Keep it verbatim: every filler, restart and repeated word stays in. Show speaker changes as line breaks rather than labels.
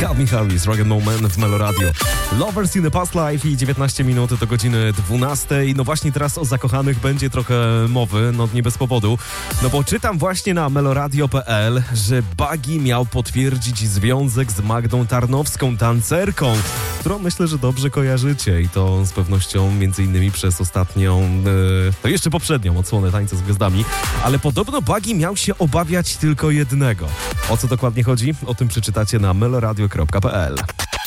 Calvin Harris, Rock and Roll Man w Meloradio. Lovers in the Past Life i dziewiętnaście minut do godziny dwunastej. No właśnie teraz o zakochanych będzie trochę mowy, no nie bez powodu. No bo czytam właśnie na meloradio kropka pe el, że Buggy miał potwierdzić związek z Magdą Tarnowską, tancerką, którą myślę, że dobrze kojarzycie i to z pewnością między innymi przez ostatnią, yy, to jeszcze poprzednią odsłonę Tańca z Gwiazdami, ale podobno Buggy miał się obawiać tylko jednego. O co dokładnie chodzi? O tym przeczytacie na meloradio kropka pe el.